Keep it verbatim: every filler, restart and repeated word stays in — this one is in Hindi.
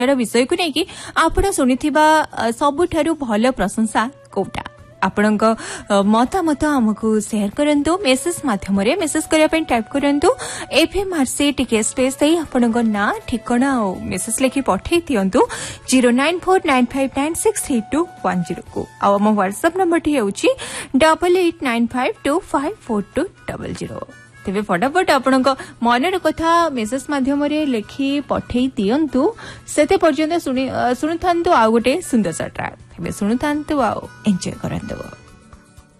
विषय को लेकिन आपण शुणिथिबा सबुठारु भल प्रशंसा कोटा आपण मतामत आमको शेयर करंतु मेसेज माध्यम रे मेसेज करिया पे टाइप करंतु एफएम आरसी टिके स्पेस देई आपण ना ठिकाना और message Lekhi पठै दियंतु zero nine four nine five nine six three to one zero को आ हम व्हाट्सएप नंबर टी होची double eight nine five to five four to double zero तेबे फटाफट आपण मनर कथा मेसेज माध्यम रे लेखि पठै दियंतु सेते पर्यंत सुनि सुनुथांतु आ गोटे सुंदर सा ट्रैक तेबे सुनुथांतु आ एन्जॉय करंतु।